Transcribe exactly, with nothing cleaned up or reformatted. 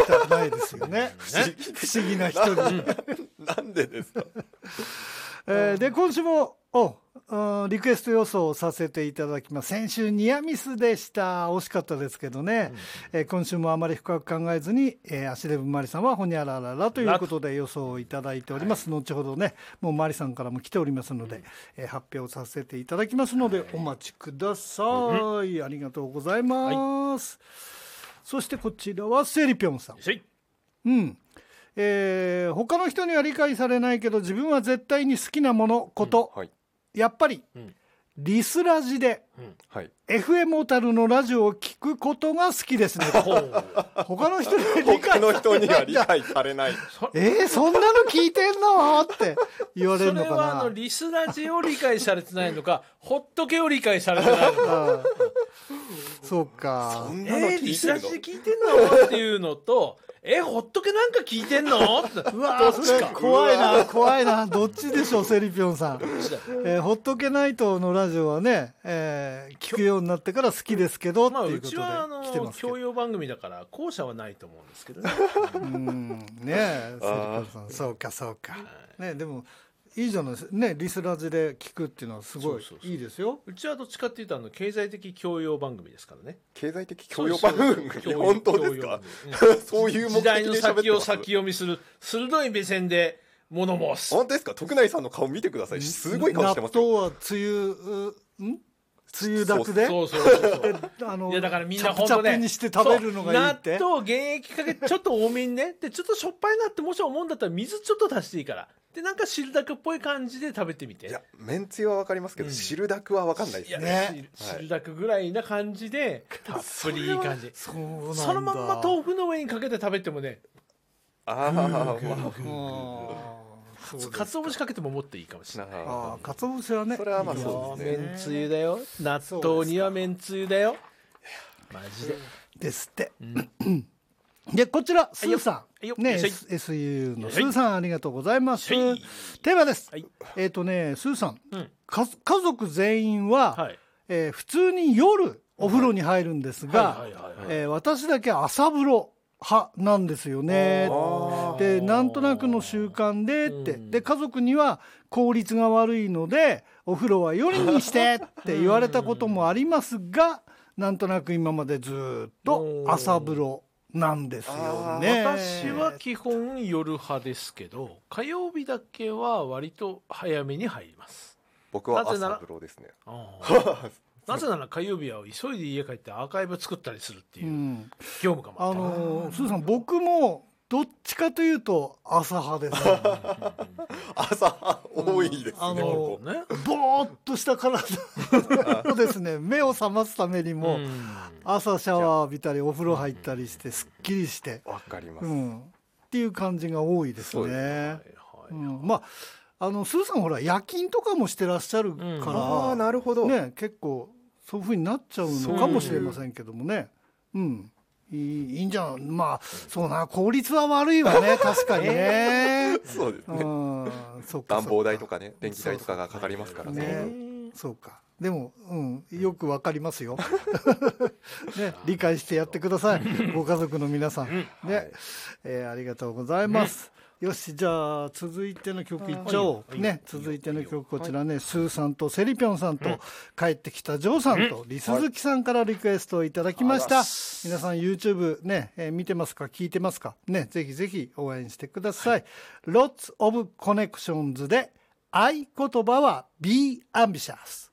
たくないですよね不思議な人になんでですか。 えー、で今週もおリクエスト予想をさせていただきます。先週ニアミスでした。惜しかったですけどね、うんえー、今週もあまり深く考えずに、えー、アシレブマリさんはほにゃらららということで予想をいただいております、はい、後ほどねもうマリさんからも来ておりますので、うんえー、発表させていただきますので、はい、お待ちください、うん、ありがとうございます、はい、そしてこちらはセリピョンさん、はいうんえー、他の人には理解されないけど自分は絶対に好きなものこと、うんはいやっぱり、うん、リスラジで、うんはい、エフエム 小樽のラジオを聞くことが好きですね他の人には理解他の人には理解されないえー、そんなの聞いてんのって言われるのかな。 それはあのリスラジを理解されてないのかほっとけを理解されてないのかそうかそんなの聞いてんの、 えー、リスラジで聞いてんのっていうのとえほっとけなんか聞いてんのうわそれ怖いな怖いなどっちでしょうセリピョンさん、えー、ほっとけないとのラジオはね、えー、聞くようになってから好きですけど、まあ、っていうことで来てますけど、 うちはあの教養番組だから後者はないと思うんですけどねうんねえセリピョンさんそうかそうか、ね、でもいいじゃないですかねリスラジで聞くっていうのはすごいいいですよ。 うちはどっちかっていうとあの経済的教養番組ですからね。 経済的教養番組本当ですかそういう目的で喋ってます。 時代の先を先読みする鋭い目線で物申す。 本当ですか。徳内さんの顔見てくださいすごい顔してますよ。 納豆は梅雨ん梅雨だくでそうそうそうそうあのいやだからみんな本当ねチャプチャプにして食べるのがいいって納豆原液かけてちょっと多めにねでちょっとしょっぱいなってもし思うんだったら水ちょっと足していいからでなんか汁だくっぽい感じで食べてみて。 いやめんつゆは分かりますけど、うん、汁だくは分かんないですね。 汁だくぐらいな感じでたっぷりいい感じそ, そ, そのまんま豆腐の上にかけて食べてもねああかつお節かけてももっといいかもしれない。 あかつお節はねそれはまあそうですね。 めんつゆだよ納豆にはめんつゆだよマジでですって、うんでこちらスーさん、ね、エスユー のスーさんありがとうございます。テーマです、はい、えっ、ー、とねスーさん、うん、家族全員は、はいえー、普通に夜お風呂に入るんですが私だけ朝風呂派なんですよね。でなんとなくの習慣でって、うん、で家族には効率が悪いのでお風呂は夜にしてって言われたこともありますがなんとなく今までずっと朝風呂なんですよね。 私は基本夜派ですけど火曜日だけは割と早めに入ります。 僕は朝風呂ですね。 なぜなら火曜日は急いで家帰ってアーカイブ作ったりするっていう業務がまた、 うん、あのー、スーさん僕もどっちかというと朝派です、ね、 朝多いですね、うん、あのー、ねぼーっとした体をですね目を覚ますためにも、うん、朝シャワー浴びたりお風呂入ったりしてすっきりしてわかります、 うん、っていう感じが多いですね。うん、まああのスーさんほら夜勤とかもしてらっしゃるから、うん、 あなるほど、 ね、結構そういう風になっちゃうのかもしれませんけどもね、うん、いい、いいんじゃん。まあそうな効率は悪いわね確かにねそうですね、うん、そうか暖房代とかね電気代とかがかかりますからね。 ねそうかでも、うん、よくわかりますよ、ね、理解してやってくださいご家族の皆さん、ねはいえー、ありがとうございます、うん、よしじゃあ続いての曲いっちゃおう、ね、続いての曲こちらね、はい、スーさんとセリピョンさんと、うん、帰ってきたジョーさんと、うん、リスズキさんからリクエストをいただきました、はい、皆さん YouTube ね、えー、見てますか聞いてますかねぜひぜひ応援してください、はい、Lots of Connections で合言葉は Be Ambitious